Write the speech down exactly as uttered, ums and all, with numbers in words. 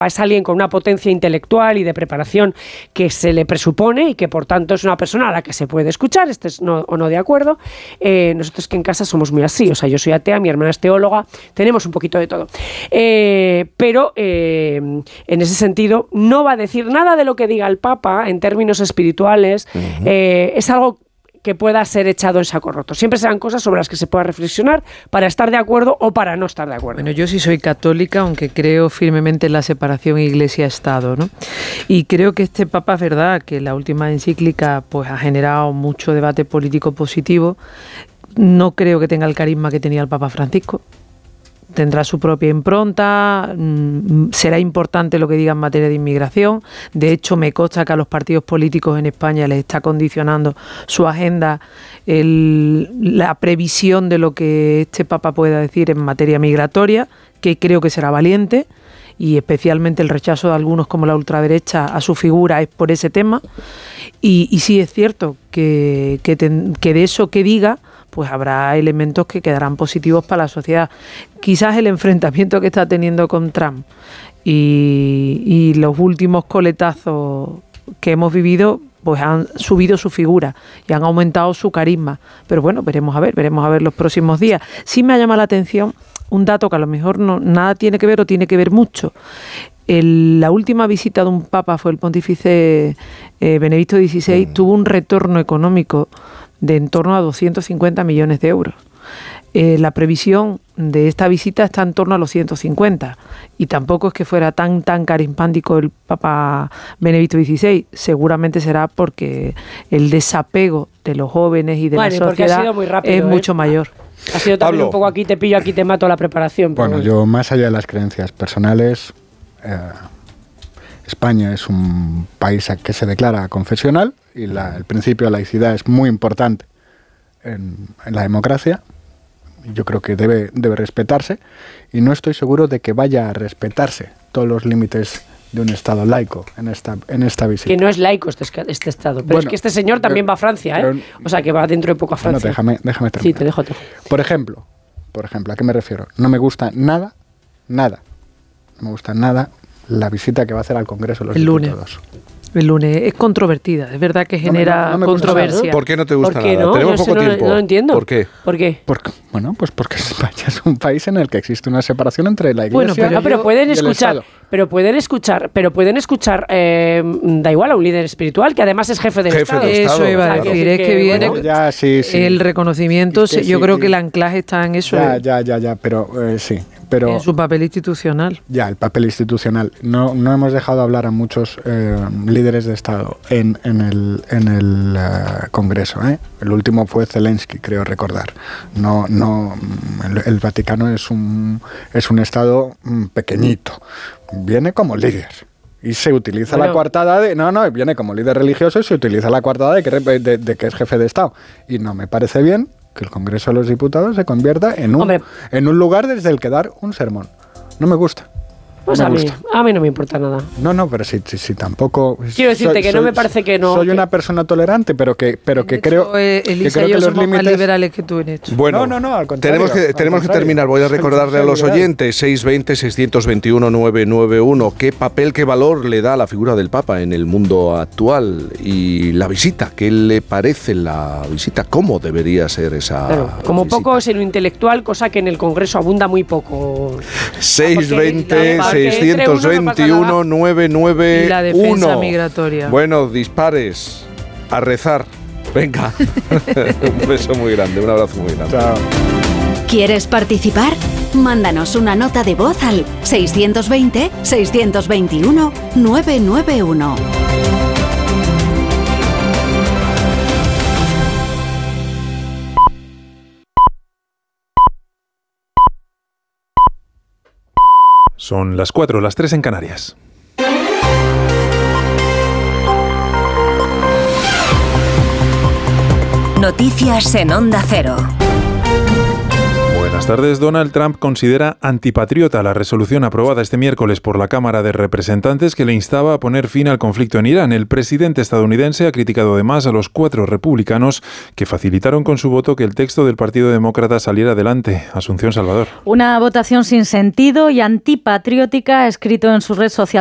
es alguien con una potencia intelectual y de preparación que se le presupone y que por tanto es una persona a la que se puede escuchar, estés no, o no de acuerdo. Eh, nosotros que en casa somos muy así, o sea, yo soy atea, mi hermana es teóloga, tenemos un poquito de todo. Eh, pero eh, en ese sentido no va a decir nada de lo que diga el Papa en términos espirituales, uh-huh. eh, es algo que pueda ser echado en saco roto. Siempre serán cosas sobre las que se pueda reflexionar para estar de acuerdo o para no estar de acuerdo. Bueno, yo sí soy católica, aunque creo firmemente en la separación Iglesia-Estado, ¿no? Y creo que este Papa, es verdad, que la última encíclica pues ha generado mucho debate político positivo. No creo que tenga el carisma que tenía el Papa Francisco. Tendrá su propia impronta, será importante lo que diga en materia de inmigración. De hecho, me consta que a los partidos políticos en España les está condicionando su agenda el, la previsión de lo que este Papa pueda decir en materia migratoria, que creo que será valiente, y especialmente el rechazo de algunos como la ultraderecha a su figura es por ese tema. Y, y sí es cierto que, que, ten, que de eso que diga, pues habrá elementos que quedarán positivos para la sociedad. Quizás el enfrentamiento que está teniendo con Trump y, y los últimos coletazos que hemos vivido, pues han subido su figura y han aumentado su carisma. Pero bueno, veremos a ver, veremos a ver los próximos días. Sí me ha llamado la atención un dato que a lo mejor no, nada tiene que ver o tiene que ver mucho. El, la última visita de un papa fue el pontífice eh, Benedicto dieciséis, mm. tuvo un retorno económico de en torno a doscientos cincuenta millones de euros. Eh, la previsión de esta visita está en torno a los ciento cincuenta, y tampoco es que fuera tan tan carismático el Papa Benedicto dieciséis. Seguramente será porque el desapego de los jóvenes y de bueno, la sociedad ha sido muy rápido, es ¿eh? mucho mayor. Ha sido también Pablo. un poco aquí te pillo, aquí te mato la preparación. Bueno, bueno, yo más allá de las creencias personales, eh, España es un país que se declara confesional y la, el principio de laicidad es muy importante en, en la democracia. Yo creo que debe, debe respetarse, y no estoy seguro de que vaya a respetarse todos los límites de un Estado laico en esta, en esta visita. Que no es laico este, este Estado, pero bueno, es que este señor también pero, va a Francia, ¿eh? Pero, o sea, que va dentro de poco a Francia. No, déjame, déjame terminar. Sí, te dejo, te dejo. Por ejemplo, por ejemplo, ¿a qué me refiero? No me gusta nada, nada, no me gusta nada la visita que va a hacer al Congreso de los el Diputados. Lunes. El lunes es controvertida, es verdad que genera no, no, no controversia. ¿no? ¿Por qué no te gusta ¿Por qué nada? No? Tenemos no, poco no, tiempo. No lo entiendo. ¿Por qué? ¿Por qué? Porque, bueno, pues porque España es un país en el que existe una separación entre la Iglesia bueno, pero, y, no, pero pueden y el escuchar, Estado. Pero pueden escuchar, pero pueden escuchar, eh, da igual, a un líder espiritual que además es jefe del jefe Estado. Del Eso Estado. iba a decir, es que viene bueno, ya, sí, sí. el reconocimiento, es que yo sí, creo sí. que el anclaje está en eso. Ya, eh, ya, ya, ya, pero eh, sí. Pero, en su papel institucional. Ya, el papel institucional. No, no hemos dejado hablar a muchos eh, líderes de Estado en, en el, en el uh, Congreso. ¿eh? El último fue Zelensky, creo recordar. No, no, el, el Vaticano es un, es un Estado mm, pequeñito. Viene como líder. Y se utiliza bueno. la coartada de... No, no, viene como líder religioso y se utiliza la coartada de que, de, de que es jefe de Estado. Y no me parece bien que el Congreso de los Diputados se convierta en un, en un lugar desde el que dar un sermón. No me gusta. Pues no a, me mí, gusta. a mí no me importa nada. No, no, pero si, si, si tampoco... Quiero decirte soy, que no soy, me parece que no... Soy que... una persona tolerante, pero que, pero que de creo... Hecho, eh, Elisa que creo y yo que los somos límites... más liberales que tú en esto. Bueno, no, no, no, al contrario. Tenemos que, tenemos que terminar. Voy a recordarle a los oyentes, seis veinte, seiscientos veintiuno, novecientos noventa y uno, qué papel, qué valor le da la figura del Papa en el mundo actual y la visita. ¿Qué le parece la visita? ¿Cómo debería ser esa claro, como visita? poco es en lo intelectual, cosa que en el Congreso abunda muy poco. seiscientos veinte, seiscientos veintiuno, novecientos noventa y uno. La defensa migratoria. Bueno, dispares. A rezar. Venga. Un beso muy grande, un abrazo muy grande. Chao. ¿Quieres participar? Mándanos una nota de voz al seiscientos veinte, seiscientos veintiuno, novecientos noventa y uno. Son las cuatro, las tres en Canarias. Noticias en Onda Cero. Buenas tardes. Donald Trump considera antipatriota la resolución aprobada este miércoles por la Cámara de Representantes que le instaba a poner fin al conflicto en Irán. El presidente estadounidense ha criticado además a los cuatro republicanos que facilitaron con su voto que el texto del Partido Demócrata saliera adelante. Asunción Salvador. Una votación sin sentido y antipatriótica, ha escrito en su red social